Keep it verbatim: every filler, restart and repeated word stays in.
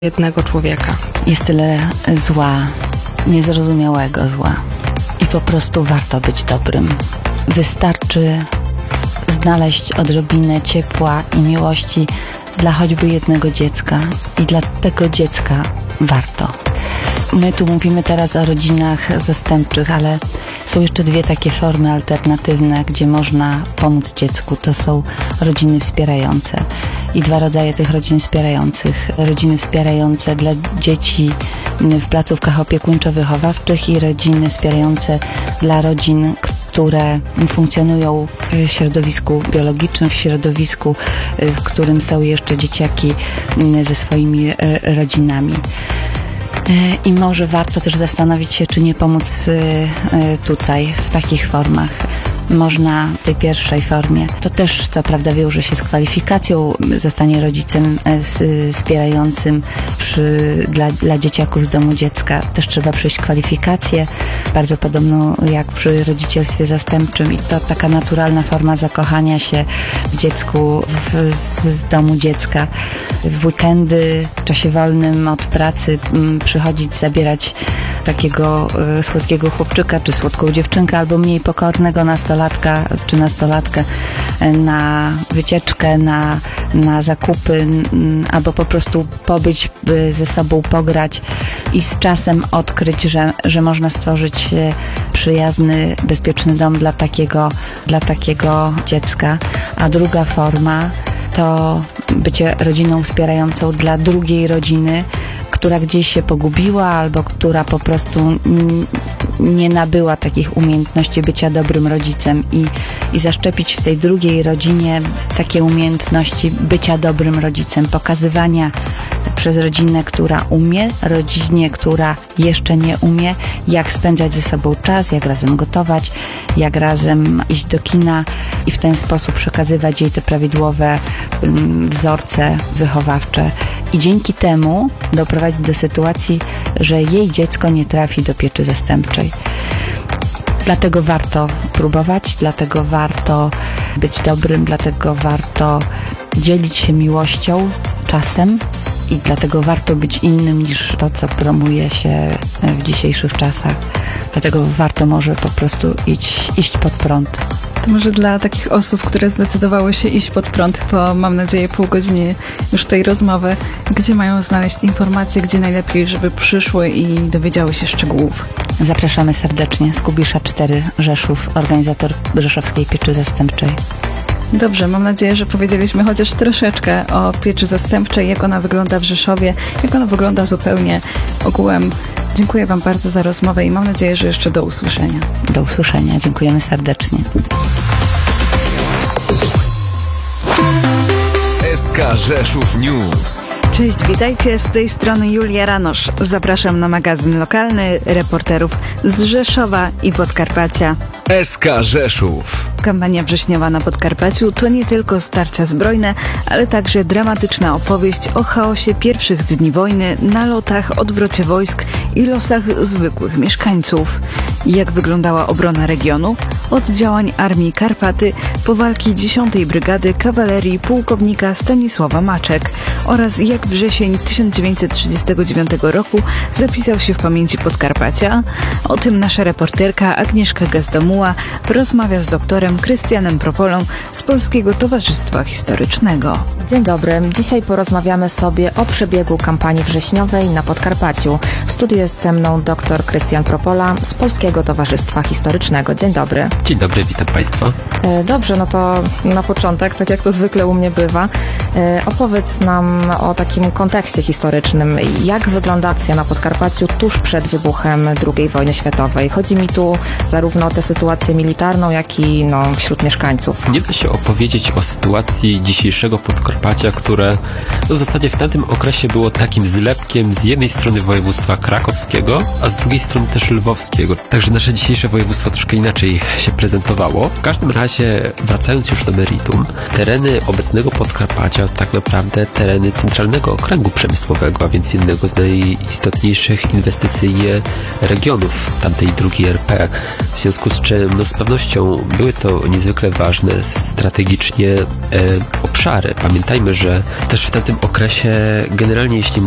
jednego człowieka. Jest tyle zła, niezrozumiałego zła i po prostu warto być dobrym. Wystarczy znaleźć odrobinę ciepła i miłości dla choćby jednego dziecka i dla tego dziecka warto. My tu mówimy teraz o rodzinach zastępczych, ale są jeszcze dwie takie formy alternatywne, gdzie można pomóc dziecku. To są rodziny wspierające. I dwa rodzaje tych rodzin wspierających. Rodziny wspierające dla dzieci w placówkach opiekuńczo-wychowawczych i rodziny wspierające dla rodzin, które funkcjonują w środowisku biologicznym, w środowisku, w którym są jeszcze dzieciaki ze swoimi rodzinami. I może warto też zastanowić się, czy nie pomóc tutaj w takich formach. Można w tej pierwszej formie. To też, co prawda, wiąże się z kwalifikacją. Zostanie rodzicem wspierającym przy, dla, dla dzieciaków z domu dziecka. Też trzeba przejść kwalifikację, bardzo podobną jak przy rodzicielstwie zastępczym. I to taka naturalna forma zakochania się w dziecku w, z domu dziecka. W weekendy, w czasie wolnym od pracy m, przychodzić, zabierać takiego y, słodkiego chłopczyka, czy słodką dziewczynkę, albo mniej pokornego nastolatka, czy nastolatkę na wycieczkę, na, na zakupy, albo po prostu pobyć, by ze sobą pograć i z czasem odkryć, że, że można stworzyć przyjazny, bezpieczny dom dla takiego, dla takiego dziecka. A druga forma to bycie rodziną wspierającą dla drugiej rodziny, która gdzieś się pogubiła albo która po prostu nie nabyła takich umiejętności bycia dobrym rodzicem i, i zaszczepić w tej drugiej rodzinie takie umiejętności bycia dobrym rodzicem, pokazywania przez rodzinę, która umie, rodzinie, która jeszcze nie umie, jak spędzać ze sobą czas, jak razem gotować, jak razem iść do kina i w ten sposób przekazywać jej te prawidłowe um, wzorce wychowawcze i dzięki temu doprowadzić do sytuacji, że jej dziecko nie trafi do pieczy zastępczej. Dlatego warto próbować, dlatego warto być dobrym, dlatego warto dzielić się miłością czasem i dlatego warto być innym niż to, co promuje się w dzisiejszych czasach. Dlatego warto może po prostu iść, iść pod prąd. To może dla takich osób, które zdecydowały się iść pod prąd po, mam nadzieję, pół godziny już tej rozmowy, gdzie mają znaleźć informacje, gdzie najlepiej, żeby przyszły i dowiedziały się szczegółów. Zapraszamy serdecznie. Skubisza cztery, Rzeszów, organizator Rzeszowskiej Pieczy Zastępczej. Dobrze, mam nadzieję, że powiedzieliśmy chociaż troszeczkę o pieczy zastępczej, jak ona wygląda w Rzeszowie, jak ona wygląda zupełnie ogółem. Dziękuję Wam bardzo za rozmowę i mam nadzieję, że jeszcze do usłyszenia. Do usłyszenia. Dziękujemy serdecznie. S K Rzeszów News. Cześć, witajcie, z tej strony Julia Ranosz. Zapraszam na magazyn lokalny reporterów z Rzeszowa i Podkarpacia. S K Rzeszów. Kampania wrześniowa na Podkarpaciu to nie tylko starcia zbrojne, ale także dramatyczna opowieść o chaosie pierwszych dni wojny, nalotach, odwrocie wojsk i losach zwykłych mieszkańców. Jak wyglądała obrona regionu? Od działań Armii Karpaty po walki dziesiątej Brygady Kawalerii pułkownika Stanisława Maczek oraz jak wrzesień tysiąc dziewięćset trzydziestego dziewiątego roku zapisał się w pamięci Podkarpacia. O tym nasza reporterka Agnieszka Gazdamuła rozmawia z doktorem Krystianem Propolą z Polskiego Towarzystwa Historycznego. Dzień dobry. Dzisiaj porozmawiamy sobie o przebiegu kampanii wrześniowej na Podkarpaciu. W studiu jest ze mną dr Krystian Propola z Polskiego Towarzystwa Historycznego. Dzień dobry. Dzień dobry, witam Państwa. Dobrze, no to na początek, tak jak to zwykle u mnie bywa, opowiedz nam o takim kontekście historycznym. Jak wygląda akcja na Podkarpaciu tuż przed wybuchem drugiej wojny światowej? Chodzi mi tu zarówno o tę sytuację militarną, jak i no, wśród mieszkańców. Nie da się opowiedzieć o sytuacji dzisiejszego Podkarpacia, które no, w zasadzie w tamtym okresie było takim zlepkiem z jednej strony województwa krakowskiego, a z drugiej strony też lwowskiego. Także nasze dzisiejsze województwo troszkę inaczej się prezentowało. W każdym razie, wracając już do meritum, tereny obecnego Podkarpacia, tak naprawdę tereny centralnego okręgu przemysłowego, a więc jednego z najistotniejszych inwestycyjnie regionów tamtej drugiej R P. W związku z czym no, z pewnością były to niezwykle ważne strategicznie e, obszary. Pamiętajmy, że też w tamtym okresie generalnie, jeśli